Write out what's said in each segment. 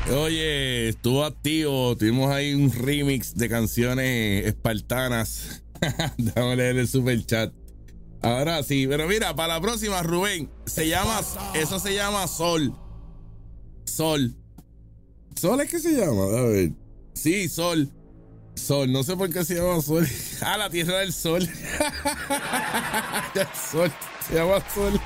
Oye, estuvo activo. Tuvimos ahí un remix de canciones espartanas. Déjame leer el super chat. Ahora sí, pero mira, para la próxima, Rubén, eso se llama Sol. Sol. ¿Sol es que se llama? A ver. Sí, Sol. Sol, no sé por qué se llama Sol. Ah, la Tierra del Sol. El Sol, se llama Sol.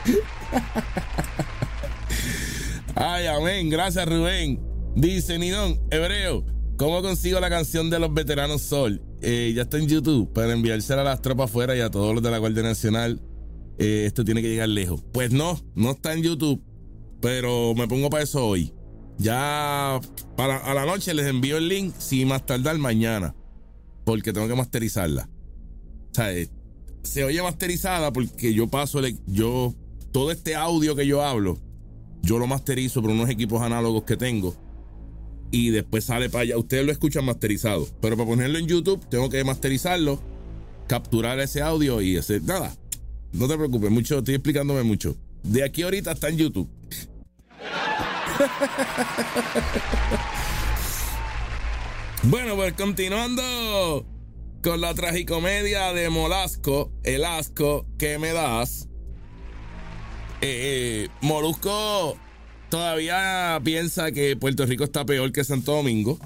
Ay, amén. Gracias, Rubén. Dice Nidón, Hebreo, ¿cómo consigo la canción de los veteranos Sol? Ya está en YouTube para enviársela a las tropas afuera y a todos los de la Guardia Nacional. Esto tiene que llegar lejos. Pues no está en YouTube, pero me pongo para eso hoy. Ya a la noche les envío el link, sin más tardar mañana, porque tengo que masterizarla. O sea, se oye masterizada porque yo paso todo este audio que yo hablo, yo lo masterizo por unos equipos análogos que tengo y después sale para allá. Ustedes lo escuchan masterizado, pero para ponerlo en YouTube tengo que masterizarlo, capturar ese audio y hacer nada. No te preocupes, estoy explicándome mucho. De aquí ahorita está en YouTube. Bueno, pues continuando con la tragicomedia de Molusco, el asco que me das. Molusco todavía piensa que Puerto Rico está peor que Santo Domingo.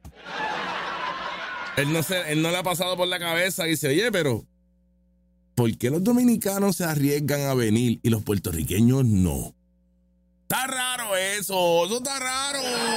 Él no le ha pasado por la cabeza y dice, oye, pero ¿por qué los dominicanos se arriesgan a venir y los puertorriqueños no? Está raro eso está raro.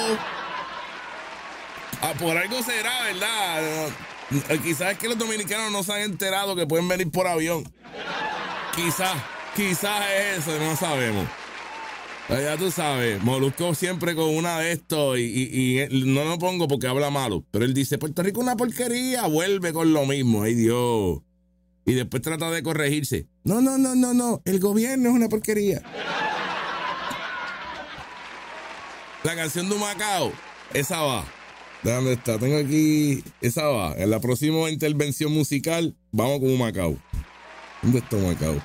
Por algo será, ¿verdad? Quizás es que los dominicanos no se han enterado que pueden venir por avión. Quizás es eso, no sabemos. Ya tú sabes, Molusco siempre con una de estos y no lo pongo porque habla malo, pero él dice, Puerto Rico es una porquería, vuelve con lo mismo, ay Dios. Y después trata de corregirse. No, el gobierno es una porquería. La canción de Humacao, esa va. ¿Dónde está? Tengo aquí, esa va. En la próxima intervención musical, vamos con Humacao. ¿Dónde está Humacao?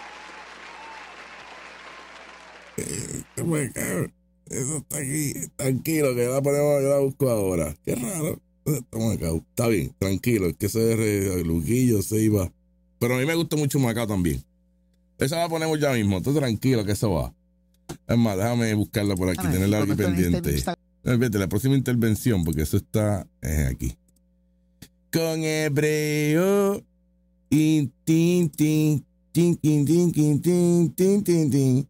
Eso está aquí. Tranquilo, que yo la busco ahora. Qué raro. ¿Dónde está Humacao? Está bien, tranquilo. Es que ese es Luquillo, se iba. Pero a mí me gusta mucho Humacao también. Esa la ponemos ya mismo. Tú tranquilo que eso va. Es más, déjame buscarla por aquí, tenerla aquí pendiente. Vete, la próxima intervención, porque eso está aquí. Con Hebreo. Tin, tin, tin, tin, tin, tin, tin, tin, tin, tin.